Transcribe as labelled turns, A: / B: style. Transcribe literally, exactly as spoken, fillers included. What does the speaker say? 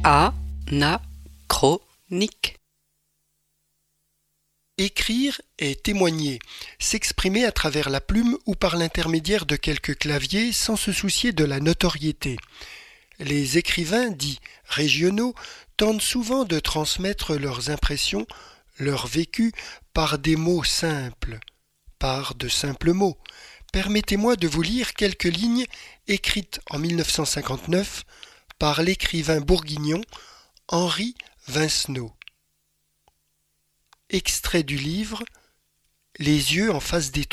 A: Anachronique.
B: Écrire est témoigner, s'exprimer à travers la plume ou par l'intermédiaire de quelques claviers sans se soucier de la notoriété. Les écrivains dits régionaux tentent souvent de transmettre leurs impressions, leur vécu, par des mots simples, par de simples mots. Permettez-moi de vous lire quelques lignes écrites en mille neuf cent cinquante-neuf par l'écrivain bourguignon Henri Vincenot. Extrait du livre « Les yeux en face des trous ».